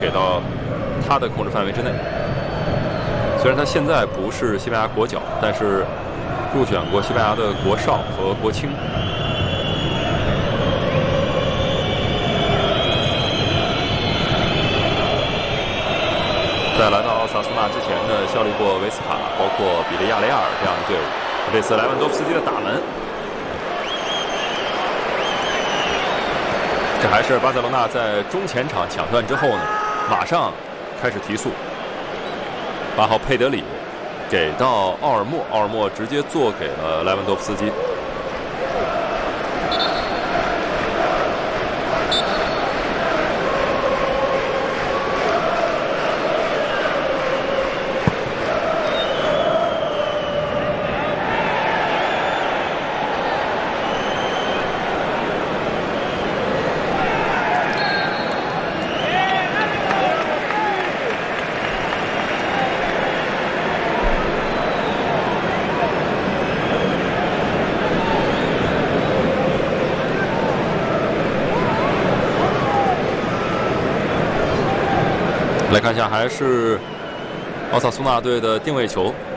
给到他的控制范围之内。虽然他现在不是西班牙国脚，但是入选过西班牙的国少和国青。在来到奥萨苏纳之前呢，效力过维斯卡，包括比利亚雷亚尔这样的队伍。这次莱万多夫斯基的打门，这还是巴塞罗那在中前场抢断之后呢，马上开始提速。8号佩德里给到奥尔莫，奥尔莫直接做给了莱万多夫斯基。来看一下，还是奥萨苏纳队的定位球，